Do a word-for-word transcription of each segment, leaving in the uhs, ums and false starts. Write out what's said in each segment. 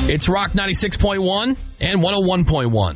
It's Rock ninety-six point one and one oh one point one.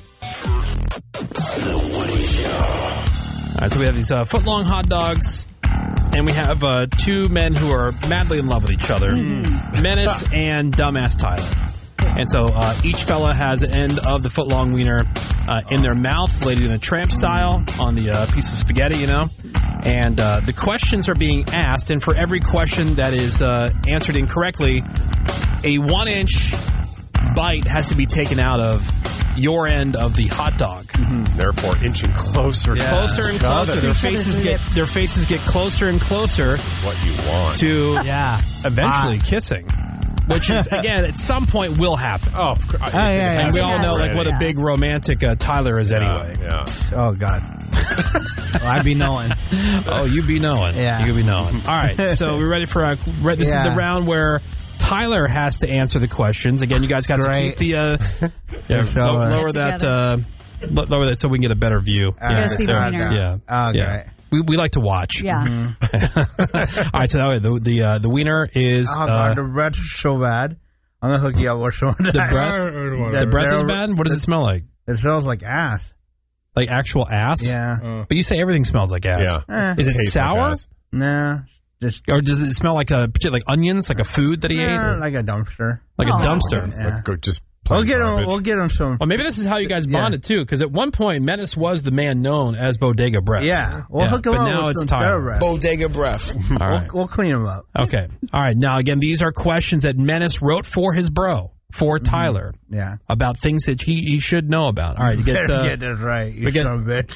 The Woody Show. All right, so we have these uh, foot-long hot dogs, and we have uh, two men who are madly in love with each other, mm. Menace and Dumbass Tyler. And so uh, each fella has an end of the foot-long wiener uh, in their mouth, Lady in the Tramp style, on the uh, piece of spaghetti, you know. And uh, the questions are being asked, and for every question that is uh, answered incorrectly, a one-inch bite has to be taken out of your end of the hot dog. Mm-hmm. Therefore, inching closer, yeah. closer and closer. Their faces get their faces get closer and closer. That's what you want to yeah. eventually ah. kissing. Which is, again, at some point will happen. Oh, of course. Oh, yeah, yeah. And we all know like what a big romantic uh, Tyler is yeah, anyway. Yeah. Oh, God. Well, I be knowing. Oh, you be knowing. Yeah. You be knowing. All right, so we're ready for uh, re- this yeah. is the round where Tyler has to answer the questions. Again, you guys got Great. to keep the uh, yeah, lower, lower that uh, lower that so we can get a better view. Uh, yeah, see the winner. yeah. Oh, yeah. great. We we like to watch. Yeah. Mm-hmm. All right, so that, the the uh, the wiener is Oh, uh, God, the bread's so bad. I'm going to hook you up with some of that. the breath. The breath is bad. What does it smell like? It smells like ass. Like actual ass? Yeah. Uh, but you say everything smells like ass. Yeah. Eh. Is it Tastes sour? like ass. Nah. Just Or does it smell like a like onions, like a food that he ate? nah, Or like a dumpster. like Oh. a dumpster? Yeah. like, go just We'll plain get him. garbage. We'll get him some. Well, maybe this is how you guys Yeah. bonded too, because at one point Menace was the man known as Bodega Breath. Yeah. We'll Yeah, hook him but up now with it's some Tyler. Thera breath. Bodega breath. All We'll, right. we'll clean him up. Okay. All right. Now again, these are questions that Menace wrote for his bro, for Tyler, Yeah. about things that he, he should know about. All right. You get. Uh, Get this right. You we get- son of a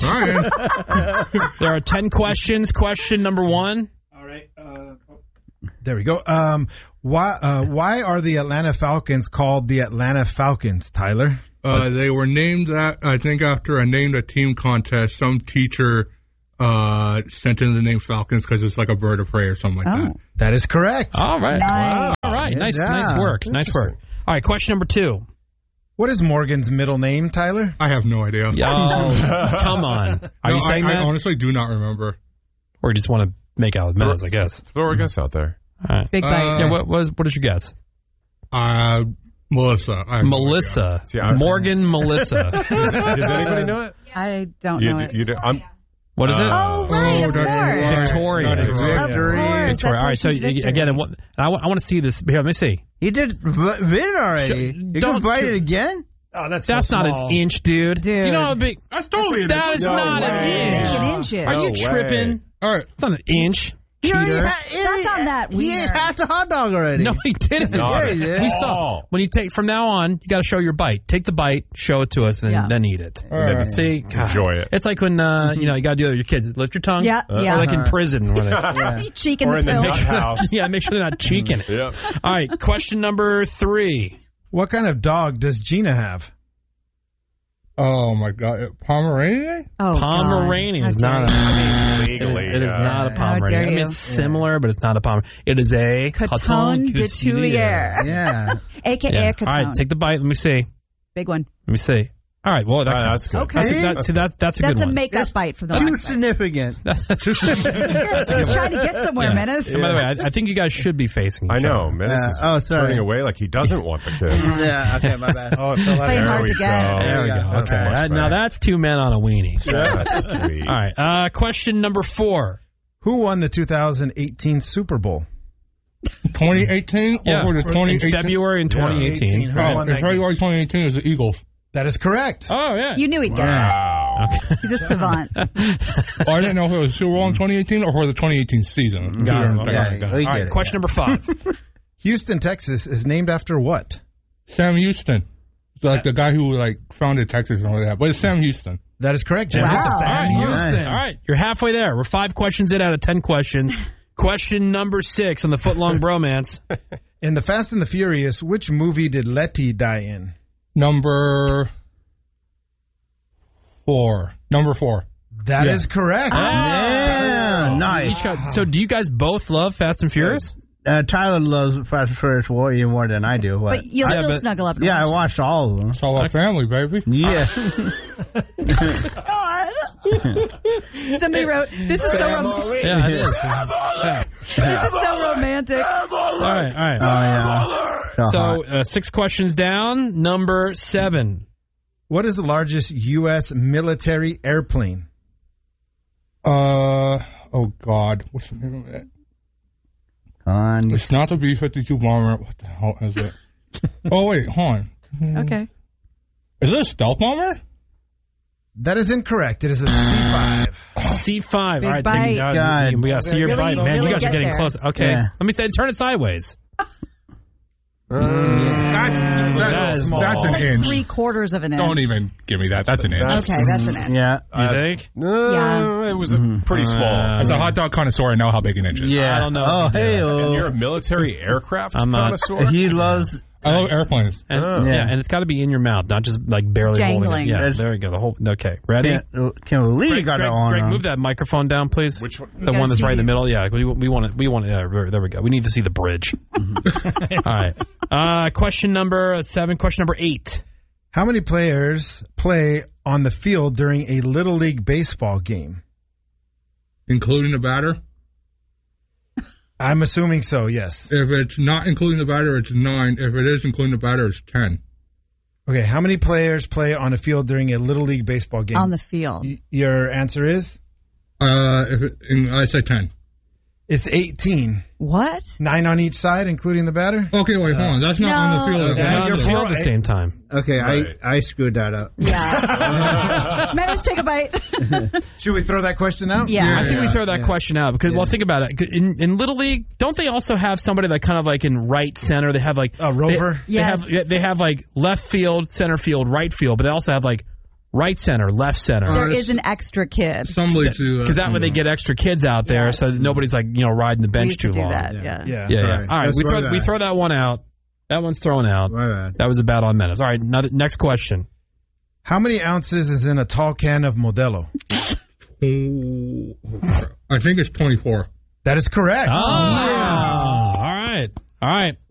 bitch. there are ten questions. Question number one. All right. Uh, there we go. Um, why uh, why are the Atlanta Falcons called the Atlanta Falcons, Tyler? Uh, they were named, at, I think, after a named a team contest. Some teacher uh, sent in the name Falcons because it's like a bird of prey or something like Oh. that. That is correct. All right. Nice. All right. Nice. Yeah. Nice work. Nice work. All right. Question number two. What is Morgan's middle name, Tyler? I have no idea. Oh, come on. Are No, you saying I, that? I honestly do not remember. Or you just want to make out with Menace, I guess. Throw a guess out there. All right. Big bite. Uh, Yeah, what was what is your guess? Uh, Melissa. I have no Melissa. See, I- Morgan Melissa. Does, does anybody know it? I don't You, know it. you do, I'm, What is it? Oh, right, Oh, of that's course. right. Victoria. That's Victoria. right. Of course. Victoria. That's All right, why so she's y- Victory. again, and what, and I, want, I want to see this. Here, let me see. He did v- bid already. Sh- you don't can bite tr- it again? Oh, that's That's so not small. an inch, dude. Dude. You know how big? That's totally That is No not way. an inch. An inch it. Are you No tripping? way. All right. It's not an inch. You know, he Cheater. ha- Suck on that He wiener. ate half the hot dog already. No, he didn't. Not Yeah, he did. We saw. When you take from now on, you got to show your bite. Take the bite, show it to us, and Yeah. then eat it. All right. See, God. Enjoy it. It's like when uh, you know you got to do that with your kids. Lift your tongue. Yeah, Or yeah. like in prison, where they, Yeah. Cheeking Or the in the pill. nut house. yeah, make sure they're not cheeking it. Yeah. All right, question number three. What kind of dog does Gina have? Oh, my God. Pomeranian? Oh, Pomeranian God. is How not. dare A, you. I mean, Legally, it is, it is yeah. not a How Pomeranian. dare I mean, you. it's similar, but it's not a Pomeranian. It is a Coton de Tuileries. Yeah. A K A Yeah. a Coton. All right, take the bite. Let me see. Big one. Let me see. All right, well, that Ah, counts. that's good. Okay. That's a, that, see, that, that's a That's good a one. makeup bite for the Too last bite. significant. That's a good He's one. trying to get somewhere, Yeah. Menace. And by the way, I, I think you guys should be facing I each know. other. Menace Uh, is oh, sorry. turning away like he doesn't want the kids. Yeah, okay, my bad. Oh, it fell out. Playing There hard we to get. go. There we go. Yeah, Okay. much That- now better. that's two men on a weenie. That's sweet. All right. Uh, question number four. Who won the two thousand eighteen Super Bowl? twenty eighteen Yeah, or the twenty in eighteen? February in twenty eighteen. eighteen. Who Oh, won in that game? February twenty eighteen is the Eagles. That is correct. Oh, yeah. You knew he'd get it. Wow. He's a savant. Oh, I didn't know if it was Super Bowl in twenty eighteen or for the twenty eighteen season. Got it. Okay. Got it. Got it. we All right. get it, Question number five. Houston, Texas is named after what? Sam Houston. It's like the guy who like founded Texas and all that. But it's Sam Houston. That is correct, Jim. Wow. It's Sam All right. Houston. All right. You're halfway there. We're five questions in out of ten questions. Question number six on the footlong bromance. In The Fast and the Furious, which movie did Letty die in? Number four. Number four. That Yeah. is correct. Yeah, nice. Each got- so do you guys both love Fast and Furious? Uh, Tyler loves Fast and Furious way more than I do. But, But you'll Yeah, still but- snuggle up and yeah, I watch. watched all of them. It's all about family, baby. Yeah. Somebody wrote, this is so rom- Yeah, it is. this is so romantic. All right. All right. Oh, yeah. So, So hot. uh, six questions down. Number seven. What is the largest U S military airplane? Uh, oh, God. What's the name of it? On. It's not the B fifty-two bomber. What the hell is it? Oh, wait, hold on. Okay. Is it a stealth bomber? That is incorrect. It is a C five. C five. Big All right, bite. then you got, God. we got to see your Really- bite, man. really you guys are get getting there. close. Okay, Yeah. let me say, turn it sideways. That's, That is small. that's an inch. Three quarters of an inch. Don't even give me that. That's an inch. Okay, that's an inch. Yeah. Do you think? No, Yeah. it was a pretty small. Uh, As a hot dog connoisseur, I know how big an inch is. Yeah. I don't know Oh, if you do hey. that. And oh. you're a military aircraft I'm not. connoisseur? He loves. I love airplanes. And, Oh. yeah. Yeah. and it's got to be in your mouth, not just like barely holding Jangling. it. Yeah, That's- there you go. The whole. Okay, ready? Can't, can't believe you Greg, got Greg, it on. Greg, him. move that microphone down, please. Which one? The gotta one that's see right in the these. middle. Yeah, we, we want it. We want it. Yeah, there there we go. We need to see the bridge. All right. Uh, question number seven. Question number eight. How many players play on the field during a Little League baseball game? Including the batter? I'm assuming so, yes. If it's not including the batter, it's nine. If it is including the batter, it's ten. Okay, how many players play on the field during a Little League baseball game? On the field. Y- Your answer is? Uh, if it, in, I say ten. It's eighteen. What? Nine on each side, including the batter? Okay, wait, hold on. That's not on the No. field. Okay. That's Not on on the the field field. at the same time. Okay, Right. I, I screwed that up. Yeah. Menace, take a bite. Should we throw that question out? Yeah. I think we Yeah. throw that question out because, well, think about it. In, in Little League, don't they also have somebody that kind of like in right center? They have like A rover? They, Yes. they have they have like left field, center field, right field, but they also have like right center, left center. There is an extra kid. Some leagues do that. Because that way they get extra kids out there, Yes. so that nobody's like you know riding the We bench used too to do long. that. Yeah. Yeah. Yeah. Yeah, yeah. Sorry. All right, Let's we throw throw that. we throw that one out. That one's thrown out. My bad. That was a bad on Menace. All right, another, next question. How many ounces is in a tall can of Modelo? Oh, I think it's twenty-four. That is correct. Oh, wow. All right, all right.